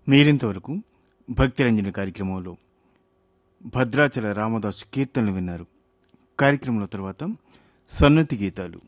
మీరింతవరకు భక్తిరంజని కార్యక్రమంలో భద్రాచల రామదాసు కీర్తనలు విన్నారు. కార్యక్రమంలో తర్వాత సన్నతి గీతాలు.